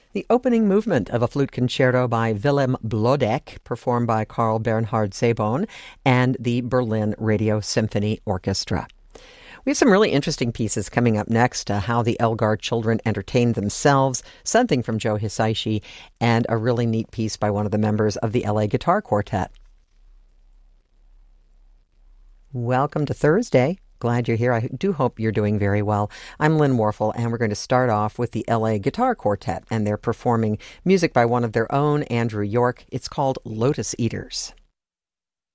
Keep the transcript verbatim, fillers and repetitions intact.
The opening movement of a flute concerto by Willem Blodeck, performed by Carl Bernhard Sabon and the Berlin Radio Symphony Orchestra. We have some really interesting pieces coming up next, uh, how the Elgar children entertained themselves, something from Joe Hisaishi, and a really neat piece by one of the members of the L A Guitar Quartet. Welcome to Thursday. Glad you're here. I do hope you're doing very well. I'm Lynn Warfel, and we're going to start off with the L A Guitar Quartet, and they're performing music by one of their own, Andrew York. It's called Lotus Eaters.